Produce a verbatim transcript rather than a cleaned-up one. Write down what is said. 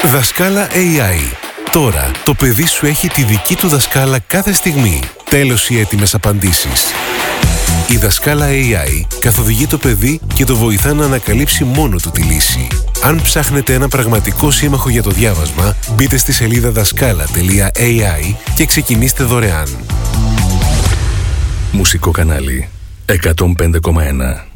Δασκάλα έι άι. Τώρα το παιδί σου έχει τη δική του δασκάλα κάθε στιγμή. Τέλος οι έτοιμες απαντήσεις. Η Δασκάλα έι άι καθοδηγεί το παιδί και το βοηθά να ανακαλύψει μόνο του τη λύση. Αν ψάχνετε ένα πραγματικό σύμμαχο για το διάβασμα, μπείτε στη σελίδα δασκάλα τελεία έι άι και ξεκινήστε δωρεάν. Μουσικό κανάλι εκατόν πέντε κόμμα ένα.